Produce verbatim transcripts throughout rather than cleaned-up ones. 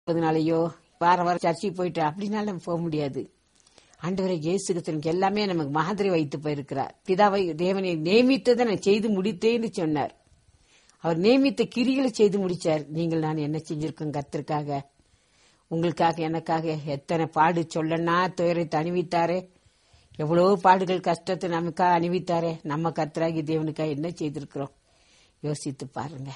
அதனாலயோ வார வாரம் சர்ச்சைக்கு போயிட்டு அப்படின்னால நம்ம போக முடியாது. ஆண்டவரை இயேசு கிறிஸ்து எல்லாமே நமக்கு மாதிரி வைத்து போயிருக்கிறார். பிதாவை தேவனை நியமித்ததை நான் செய்து முடித்தேன்னு சொன்னார். அவர் நியமித்த கிரிகளை செய்து முடிச்சார். நீங்கள் நான் என்ன செஞ்சிருக்கோம் கர்த்தருக்காக, உங்களுக்காக, எனக்காக எத்தனை பாடு சொல்லனா துயரத்தை அணிவித்தாரே, எவ்வளவு பாடுகள் கஷ்டத்தை நமக்காக அணிவித்தாரே. நம்ம கர்த்தராகி தேவனுக்காக என்ன செய்திருக்கிறோம் யோசித்து பாருங்க.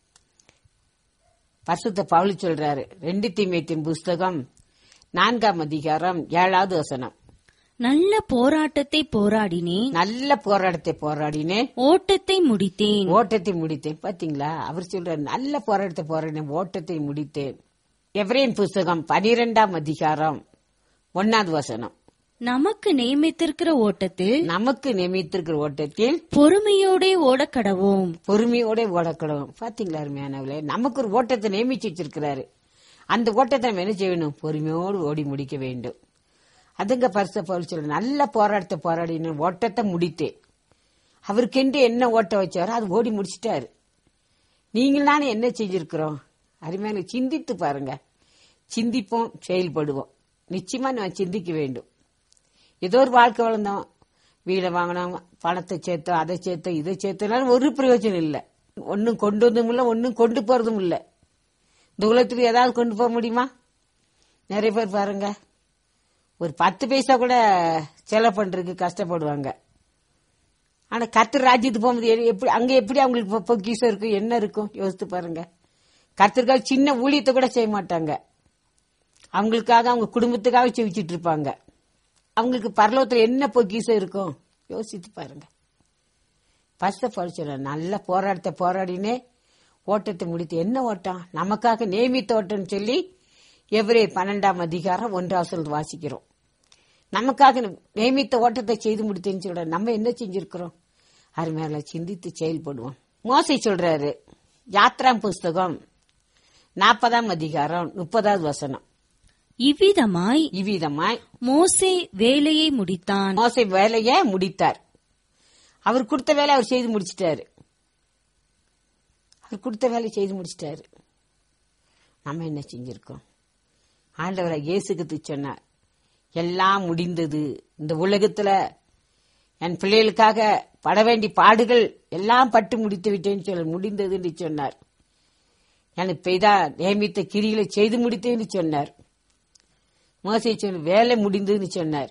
பரிசுத்த பவுல் சொல்றாரு, ரெண்டு தீமோத்தேயு புஸ்தகம் நான்காம் அதிகாரம் ஏழாவது வசனம், நல்ல போராட்டத்தை போராடினேன், நல்ல போராட்டத்தை போராடினேன், ஓட்டத்தை முடித்தேன். ஓட்டத்தை முடித்தேன். பாத்தீங்களா, அவர் சொல்றாரு நல்ல போராட்டத்தை போராடினேன், ஓட்டத்தை முடித்தேன். எபிரேயர் புஸ்தகம் பனிரெண்டாம் அதிகாரம் ஒன்னாவது வசனம், நமக்கு நியமித்திருக்கிற ஓட்டத்தில் நமக்கு நியமித்திருக்கிற ஓட்டத்தில் பொறுமையோட ஓடக்கடவோம். பொறுமையோட ஓடக்கடவும். பாத்தீங்களா அருமையானவர்களே, நமக்கு ஒரு ஓட்டத்தை நியமிச்சு வச்சிருக்கிறாரு. அந்த ஓட்டத்தை நம்ம என்ன செய்யணும்? பொறுமையோடு ஓடி முடிக்க வேண்டும். அதுங்க பரிசுத்த பவுல் சொல்ற நல்ல போராட்டத்தை போராடினேன், ஓட்டத்தை முடித்தேன். அவருக்கென்று என்ன ஓட்ட வச்சாரோ அது ஓடி முடிச்சிட்டாரு. நீங்கள் நானும் என்ன செஞ்சிருக்கிறோம்? அருமையான சிந்தித்து பாருங்க. சிந்திப்போம், செயல்படுவோம். நிச்சயமா நான் சிந்திக்க வேண்டும். ஏதோ ஒரு வாழ்க்கை வளர்ந்தோம், வீடை வாங்கினோம், பணத்தை சேர்த்தோம், அதை சேர்த்தோம், இதை சேர்த்தனாலும் ஒரு பிரயோஜனம் இல்லை. ஒன்னும் கொண்டு வந்ததும் இல்லை, ஒன்னும் கொண்டு போறதும் இல்லை. இந்த உலகத்துக்கு ஏதாவது கொண்டு போக முடியுமா? நிறைய பேர் பாருங்க, ஒரு பத்து பைசா கூட செலவு பண்றதுக்கு கஷ்டப்படுவாங்க. ஆனா கர்த்தர் ராஜ்யத்துக்கு போகும்போது எப்படி அங்க எப்படி அவங்களுக்கு பொக்கிஷம் இருக்கும், என்ன இருக்கும் யோசித்து பாருங்க. கர்த்தருக்காக சின்ன ஊழியத்தை கூட செய்ய மாட்டாங்க. அவங்களுக்காக அவங்க குடும்பத்துக்காக செவிச்சிட்டு இருப்பாங்க. அவங்களுக்கு பரலோகத்துல என்ன பொக்கிஷம் இருக்கும் யோசித்து பாருங்க. பரிசுத்த பவுல் சொல்றார், நல்ல போராட்டத்தை போராடினே ஓட்டத்தை முடித்து. என்ன ஓட்டம்? நமக்காக நியமித்த ஓட்டம் சொல்லி எபிரேயர் பன்னெண்டாம் அதிகாரம் ஒன்றாவது சொல்றது வாசிக்கிறோம். நமக்காக நியமித்த ஓட்டத்தை செய்து முடித்தேன்னு சொல்ற நம்ம என்ன செஞ்சிருக்கிறோம்? அருமையால சிந்தித்து செயல்படுவோம். மோசே சொல்றாரு, யாத்ராம் புஸ்தகம் நாற்பதாம் அதிகாரம் முப்பதாவது வசனம், இவ்விதமாய் இவ்விதமாய் மோசே வேலையை முடித்தான். மோசே வேலையை முடித்தார். அவர் கொடுத்த வேலை அவர் செய்து முடிச்சிட்டாரு. அவர் கொடுத்த வேலை செய்து முடிச்சிட்டாரு. நம்ம என்ன செஞ்சிருக்கோம்? ஆண்டவரை இயேசுக்கு சொன்னார், எல்லாம் முடிந்தது. இந்த உலகத்துல என் பிள்ளைகளுக்காக பட வேண்டிய பாடுகள் எல்லாம் பட்டு முடித்து விட்டேன்னு சொல்ல முடிந்தது என்று சொன்னார். எனக்கு பெய்தா நியமித்த கிரிகளை செய்து முடித்தேன்னு சொன்னார். மோசே சொன்ன வேலை முடிந்ததுன்னு சொன்னார்.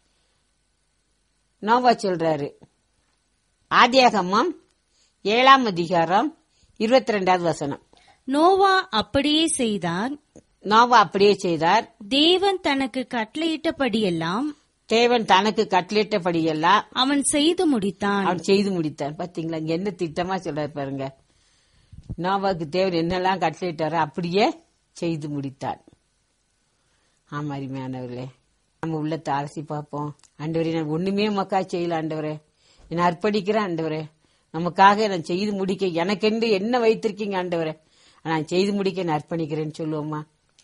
நோவா சொல்றாரு, ஆதியாகமம் ஏழாம் அதிகாரம் இருபத்தி ரெண்டாவது வசனம், நோவா அப்படியே செய்தார். நோவா அப்படியே செய்தார். தேவன் தனக்கு கட்டளையிட்டபடியெல்லாம் தேவன் தனக்கு கட்டளையிட்டபடியெல்லாம் அவன் செய்து முடித்தான். அவன் செய்து முடித்தான். பாத்தீங்களா, இங்க என்ன திட்டமா சொல்றாரு பாருங்க. நோவாக்கு தேவன் என்னெல்லாம் கட்டளையிட்டாரோ அப்படியே செய்து முடித்தான். ஆமா அருமையானவர்களே, நம்ம உள்ளத்தை அலசி பார்ப்போம். ஆண்டவரே, நான் ஒண்ணுமே மக்கா செய்யல ஆண்டவரே, நான் அர்ப்பணிக்கிறேன் ஆண்டவரே, நமக்காக நான் செய்து முடிக்க எனக்கென்று என்ன வைத்திருக்கீங்க ஆண்டவரே, நான் செய்து முடிக்க நான் அர்ப்பணிக்கிறேன்னு சொல்லுவோமா?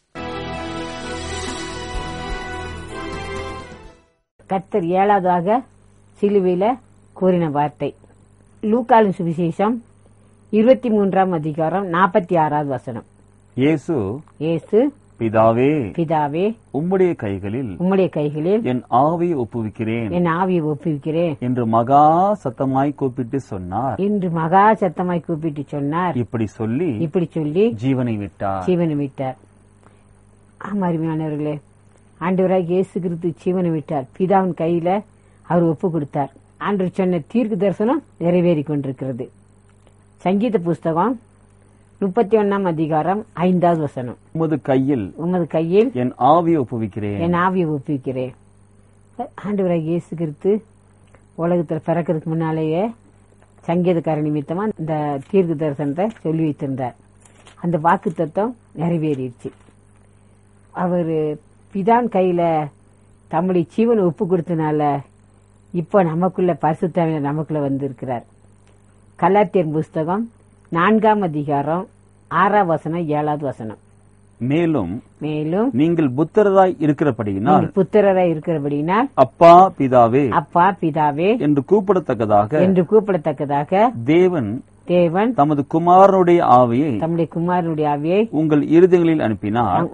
கர்த்தர் ஏழாவதாக சிலுவையில கூறின வார்த்தை, லூக்காவின் சுவிசேஷம் இருபத்தி மூன்றாம் அதிகாரம் நாற்பத்தி ஆறாவது வசனம், இயேசு இயேசு பிதாவே பிதாவே உம்முடைய கைகளில் உம்முடைய கைகளில் என் ஆவியை ஒப்புவிக்கிறேன் என் ஆவியை ஒப்புவிக்கிறேன் என்று மகா சத்தமாய் கூப்பிட்டு சொன்னார். என்று மகா சத்தமாய் கூப்பிட்டு சொன்னார். இப்படி சொல்லி இப்படி சொல்லி ஜீவனை விட்டார். ஜீவனை விட்டார். ஆமா அருமையானவர்களே, ஆண்டவராக இயேசு கிறிஸ்து ஜீவனை விட்டார். பிதாவின் கையில அவர் ஒப்பு கொடுத்தார். ஆண்டவர் சொன்ன தீர்க்க தரிசனம் நிறைவேறி கொண்டிருக்கிறது. சங்கீத புஸ்தகம் முப்பத்தி ஒன்னாம் அதிகாரம் ஐந்தாவது வசனம், உமது கையில் உமது கையில் என் ஆவியை ஒப்புவிக்கிறேன் என் ஆவியை ஒப்புவிக்கிறேன். ஆண்டவராக இயேசு கிறிஸ்து உலகத்துல பிறக்கிறதுக்கு முன்னாலேயே சங்கீதக்கார நிமித்தமா இந்த தீர்க்க தரிசனத்தை சொல்லி வைத்திருந்தார். அந்த வாக்கு தத்துவம் நிறைவேறிடுச்சு. அவரு பிதான் கையில தம்முடைய ஜீவனை ஒப்பு கொடுத்தனால இப்ப நமக்குள்ள பரிசுத்தாவில நமக்குள்ள வந்திருக்கிறார். கலாத்தியர் புஸ்தகம் நான்காம் அதிகாரம் ஆறாம் வசனம் ஏழாவது வசனம், மேலும் மேலும் நீங்கள் புத்திரராய் இருக்கிறபடியினால் புத்திரராய் இருக்கிறபடியினால் அப்பா பிதாவே அப்பா பிதாவே என்று கூப்பிடத்தக்கதாக என்று கூப்பிடத்தக்கதாக தேவன் தேவன் தமது குமாரனுடைய ஆவியை தம்முடைய குமாரனுடைய ஆவியை உங்கள் இருதயங்களில் அனுப்பினார்.